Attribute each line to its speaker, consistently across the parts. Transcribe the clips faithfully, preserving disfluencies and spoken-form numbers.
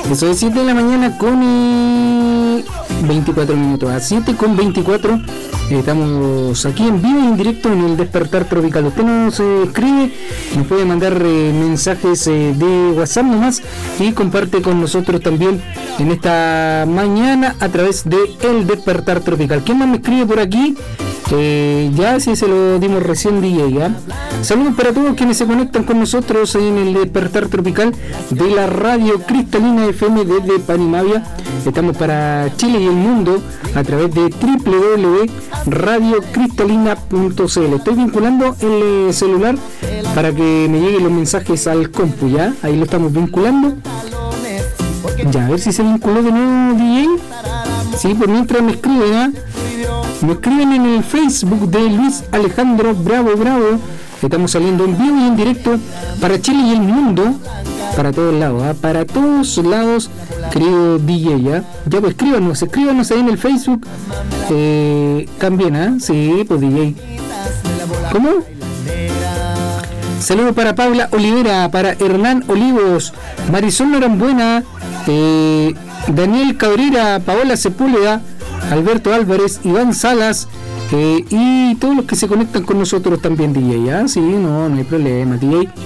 Speaker 1: Eso es siete de la mañana con eh, veinticuatro minutos. A siete con veinticuatro. Estamos aquí en vivo y en directo en el Despertar Tropical. Usted nos eh, escribe, nos puede mandar eh, mensajes eh, de WhatsApp nomás y comparte con nosotros también en esta mañana a través de el Despertar Tropical. ¿Quién más me escribe por aquí? Eh, ya si se lo dimos recién D J, ¿ya? Saludos para todos quienes se conectan con nosotros en el Despertar Tropical de la radio Cristalina F M desde Panimavia. Estamos para Chile y el mundo a través de doble u doble u doble u punto radio cristalina punto c l. Estoy vinculando el celular para que me lleguen los mensajes al compu, ¿ya? Ahí lo estamos vinculando. Ya, a ver si se vinculó de nuevo D J. Sí, pues mientras me escriben, ¿eh? Me escriben en el Facebook de Luis Alejandro Bravo Bravo. Estamos saliendo en vivo y en directo para Chile y el mundo, para todos lados, ¿eh? Para todos lados, querido D J, ¿ya? Ya pues escríbanos, escríbanos ahí en el Facebook. Eh, Cambien, ¿eh? Sí, pues D J. ¿Cómo? Saludos para Paula Olivera, para Hernán Olivos, Marisol Norambuena, eh, Daniel Cabrera, Paola Sepúlveda, Alberto Álvarez, Iván Salas, eh, y todos los que se conectan con nosotros también, D J, ¿ah? Sí, no, no hay problema, D J.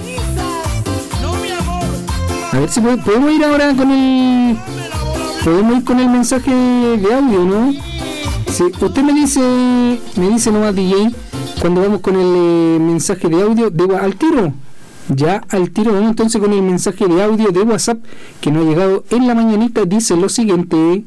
Speaker 1: A ver si podemos ir ahora con el... Podemos ir con el mensaje de audio, ¿no? Sí, usted me dice, me dice nomás, D J, cuando vamos con el eh, mensaje de audio, de, al tiro. Ya al tiro, vamos entonces con el mensaje de audio de WhatsApp que nos ha llegado en la mañanita. Dice lo siguiente.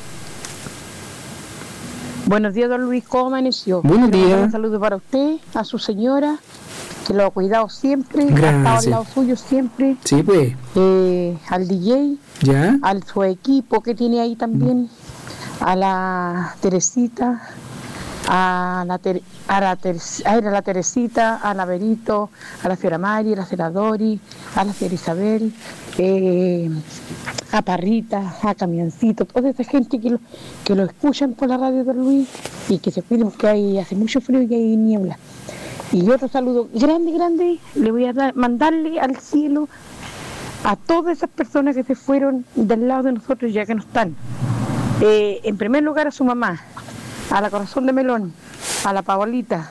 Speaker 2: Buenos días, don Luis, ¿cómo amaneció?
Speaker 1: Buenos días.
Speaker 2: Un saludo para usted, a su señora, que lo ha cuidado siempre,
Speaker 1: gracias.
Speaker 2: Ha estado al lado suyo siempre.
Speaker 1: Sí, pues.
Speaker 2: Eh, al D J,
Speaker 1: ya.
Speaker 2: Al su equipo que tiene ahí también, mm. a la Teresita, a la, ter, a, la ter, a la Teresita, a la Berito, a la señora Mari, a la señora Dori, a la señora Isabel, eh, a Parrita, a Camioncito, toda esa gente que lo, que lo escuchan por la radio de Luis y que se cuiden porque hay, hace mucho frío y hay niebla. Y otro saludo grande, grande, le voy a dar, mandarle al cielo a todas esas personas que se fueron del lado de nosotros ya que no están. Eh, en primer lugar a su mamá, a la Corazón de Melón, a la Paolita,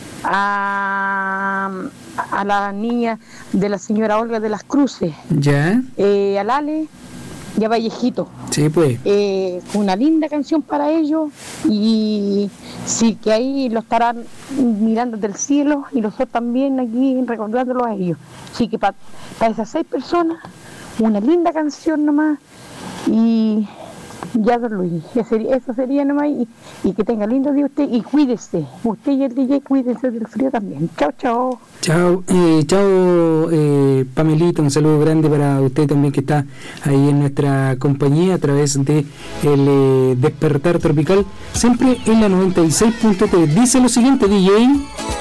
Speaker 2: a, a la niña de la señora Olga de las Cruces,
Speaker 1: ya,
Speaker 2: eh, al Ale y a Vallejito.
Speaker 1: Sí, pues.
Speaker 2: Eh, una linda canción para ellos y sí que ahí lo estarán mirando del cielo y nosotros también aquí recordándolo a ellos. Así que para pa esas seis personas, una linda canción nomás y ya, don Luis, eso sería nomás y, y que tenga lindo día usted y cuídese, usted y el D J cuídense del frío también. Chao, chao.
Speaker 1: Chao, eh, chao eh, Pamelita, un saludo grande para usted también que está ahí en nuestra compañía a través de el eh, Despertar Tropical, siempre en la noventa y seis punto tres. Dice lo siguiente, D J.